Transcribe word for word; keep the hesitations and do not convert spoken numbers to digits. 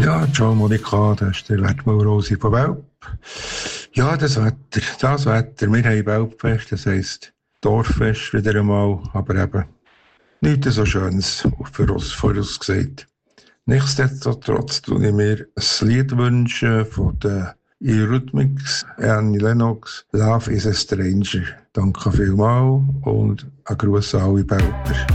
Ja, ciao Monika, das ist der Wertmüller Rosi von Welp. Ja, das Wetter, das Wetter, wir haben Welpfest, das heisst Dorffest wieder einmal, aber eben nichts so Schönes für uns vorausgesagt. Nichtsdestotrotz tue ich mir ein Lied wünschen von den Eurythmics, Annie Lennox, Love is a Stranger. Danke vielmals und ein Gruß an alle Belper.